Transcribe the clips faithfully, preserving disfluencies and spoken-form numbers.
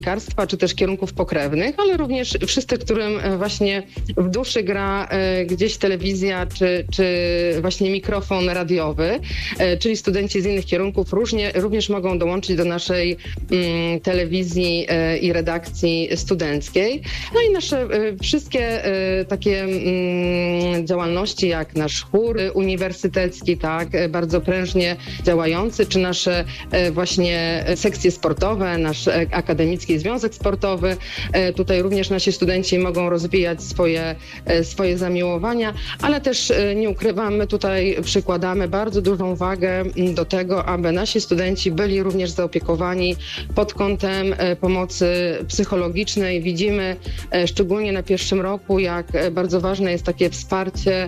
dziennikarstwa, czy też kierunków pokrewnych, ale również wszyscy, którym właśnie w duszy gra gdzieś telewizja, czy, czy właśnie mikrofon radiowy, czyli studenci z innych kierunków różnie, również mogą dołączyć do naszej mm, telewizji i redakcji studenckiej. No i nasze wszystkie takie mm, działalności, jak nasz chór uniwersytecki, tak, bardzo prężnie działający, czy nasze właśnie sekcje sportowe, nasz akademicki związek sportowy. Tutaj również nasi studenci mogą rozwijać swoje, swoje zamiłowania, ale też nie ukrywam, my tutaj przykładamy bardzo dużą wagę do tego, aby nasi studenci byli również zaopiekowani pod kątem pomocy psychologicznej. Widzimy szczególnie na pierwszym roku, jak bardzo ważne jest takie wsparcie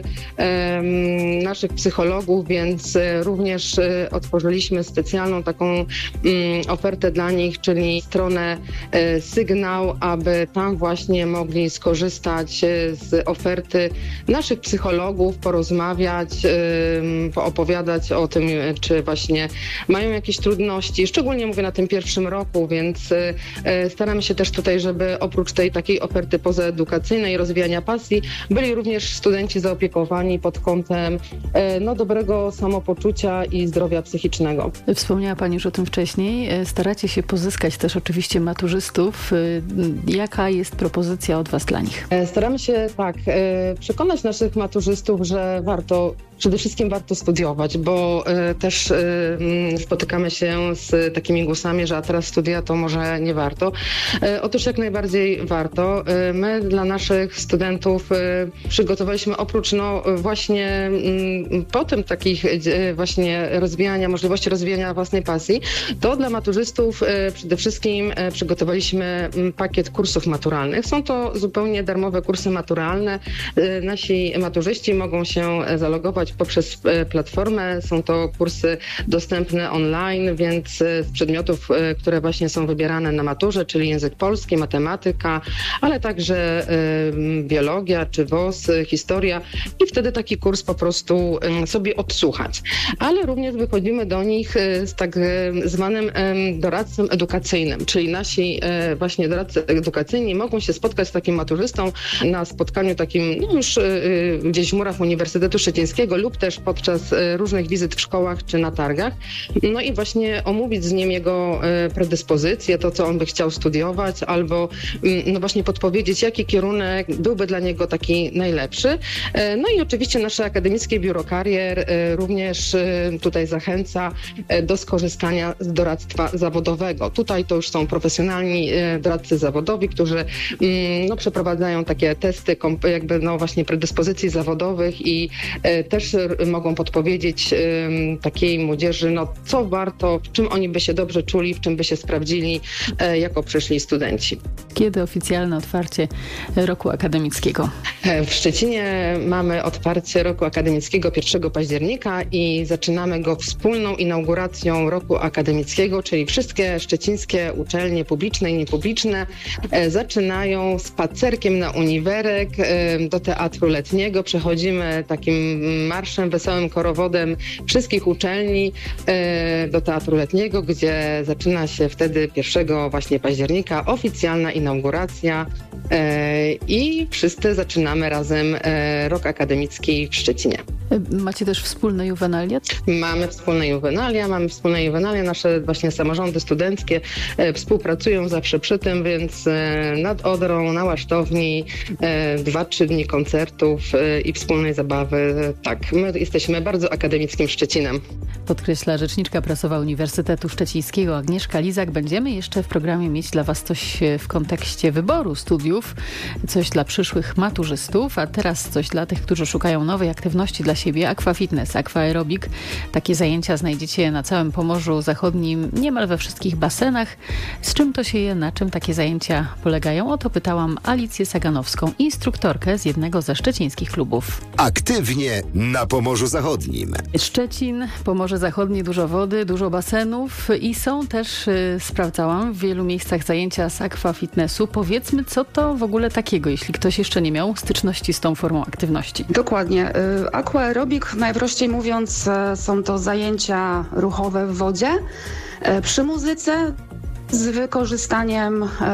naszych psychologów, więc również otworzyliśmy specjalną taką ofertę dla nich, czyli stronę Sygnał, aby tam właśnie mogli skorzystać z oferty naszych psychologów, porozmawiać, poopowiadać o tym, czy właśnie mają jakieś trudności. Szczególnie mówię na tym pierwszym roku, więc staramy się też tutaj, żeby oprócz tej takiej oferty pozaedukacyjnej, rozwijania pasji, byli również studenci zaopiekowani pod kątem no, dobrego samopoczucia i zdrowia psychicznego. Wspomniała Pani już o tym wcześniej. Staracie się pozyskać też oczywiście maturzystów. Jaka jest propozycja od Was dla nich? Staramy się tak przekonać naszych maturzystów, że warto, przede wszystkim warto studiować, bo y, też y, spotykamy się z takimi głosami, że a teraz studia to może nie warto. Y, otóż jak najbardziej warto. Y, my dla naszych studentów y, przygotowaliśmy oprócz no właśnie y, potem takich y, właśnie rozwijania, możliwości rozwijania własnej pasji, to dla maturzystów y, przede wszystkim y, przygotowaliśmy y, pakiet kursów maturalnych. Są to zupełnie darmowe kursy maturalne. Y, nasi maturzyści mogą się zalogować poprzez platformę. Są to kursy dostępne online, więc z przedmiotów, które właśnie są wybierane na maturze, czyli język polski, matematyka, ale także biologia czy W O S, historia i wtedy taki kurs po prostu sobie odsłuchać. Ale również wychodzimy do nich z tak zwanym doradcą edukacyjnym, czyli nasi właśnie doradcy edukacyjni mogą się spotkać z takim maturzystą na spotkaniu takim no już gdzieś w murach Uniwersytetu Szczecińskiego lub też podczas różnych wizyt w szkołach czy na targach. No i właśnie omówić z nim jego predyspozycje, to co on by chciał studiować, albo no właśnie podpowiedzieć, jaki kierunek byłby dla niego taki najlepszy. No i oczywiście nasze Akademickie Biuro Karier również tutaj zachęca do skorzystania z doradztwa zawodowego. Tutaj to już są profesjonalni doradcy zawodowi, którzy no, przeprowadzają takie testy jakby no właśnie predyspozycji zawodowych i też mogą podpowiedzieć um, takiej młodzieży, no co warto, w czym oni by się dobrze czuli, w czym by się sprawdzili e, jako przyszli studenci. Kiedy oficjalne otwarcie roku akademickiego? W Szczecinie mamy otwarcie roku akademickiego pierwszego października i zaczynamy go wspólną inauguracją roku akademickiego, czyli wszystkie szczecińskie uczelnie publiczne i niepubliczne e, zaczynają spacerkiem na uniwerek e, do Teatru Letniego. Przechodzimy takim marszem, wesołym korowodem wszystkich uczelni e, do Teatru Letniego, gdzie zaczyna się wtedy pierwszego właśnie października oficjalna inauguracja e, i wszyscy zaczynamy razem e, rok akademicki w Szczecinie. Macie też wspólne juwenalia? Mamy wspólne juwenalia, mamy wspólne juwenalia. Nasze właśnie samorządy studenckie e, współpracują zawsze przy tym, więc e, nad Odrą, na Łasztowni e, dwa, trzy dni koncertów e, i wspólnej zabawy. Tak, my jesteśmy bardzo akademickim Szczecinem. Podkreśla rzeczniczka prasowa Uniwersytetu Szczecińskiego Agnieszka Lizak. Będziemy jeszcze w programie mieć dla Was coś w kontekście wyboru studiów, coś dla przyszłych maturzystów, a teraz coś dla tych, którzy szukają nowej aktywności dla siebie. Aqua Fitness, Aqua Aerobic. Takie zajęcia znajdziecie na całym Pomorzu Zachodnim, niemal we wszystkich basenach. Z czym to się je, na czym takie zajęcia polegają? O to pytałam Alicję Saganowską, instruktorkę z jednego ze szczecińskich klubów. Aktywnie na Pomorzu Zachodnim. Szczecin, Pomorze Zachodnie, dużo wody, dużo basenów i są też, y, sprawdzałam, w wielu miejscach zajęcia z Aqua Fitnessu. Powiedzmy, co to w ogóle takiego, jeśli ktoś jeszcze nie miał styczności z tą formą aktywności? Dokładnie. Aqua Aerobic, najprościej mówiąc, są to zajęcia ruchowe w wodzie przy muzyce. z wykorzystaniem